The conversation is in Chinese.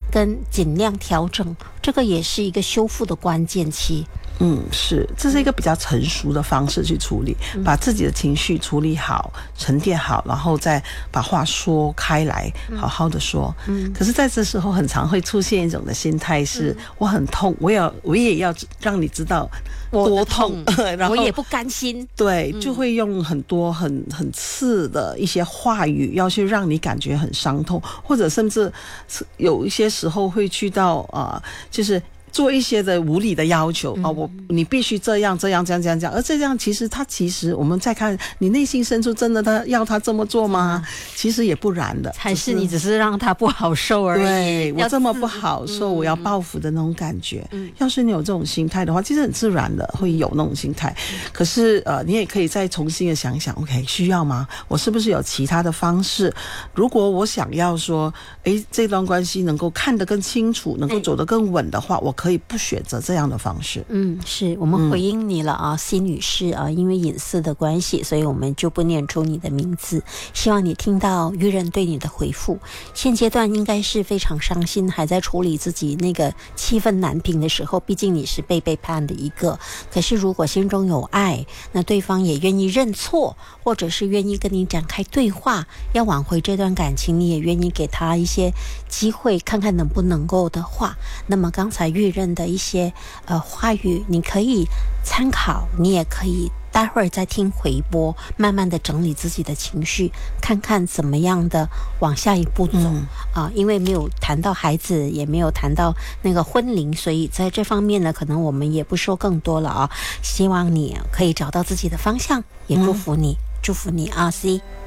跟尽量调整，这个也是一个修复的关键期。 是，这是一个比较成熟的方式去处理，把自己的情绪处理好、沉淀好，然后再把话说开来，好好的说。可是在这时候很常会出现一种的心态是，我很痛，我也要让你知道多痛，然后我也不甘心。 对，就会用很多很刺的一些话语，要去让你感觉很伤痛，或者甚至有一些时候会去到就是做一些的无理的要求你必须这样，而这样其实我们再看你内心深处，真的要他这么做吗？其实也不然的， 还是你只是让他不好受而已。 对，我这么不好受，我要报复的那种感觉。要是你有这种心态的话，其实很自然的会有那种心态。可是你也可以再重新的想想 ，OK， 需要吗？我是不是有其他的方式？如果我想要说，这段关系能够看得更清楚，能够走得更稳的话，我可以不选择这样的方式。 是我们回应你了啊，C 女士啊，因为隐私的关系，所以我们就不念出你的名字。希望你听到愚人对你的回复。现阶段应该是非常伤心，还在处理自己那个气愤难平的时候，毕竟你是被背叛的一个。可是如果心中有爱，那对方也愿意认错，或者是愿意跟你展开对话，要挽回这段感情，你也愿意给他一些机会，看看能不能够的话，那么刚才愚人的一些话语你可以参考，你也可以待会儿再听回播，慢慢的整理自己的情绪，看看怎么样的往下一步走因为没有谈到孩子，也没有谈到那个婚龄，所以在这方面呢，可能我们也不说更多了希望你可以找到自己的方向，也祝福你，祝福你啊 C。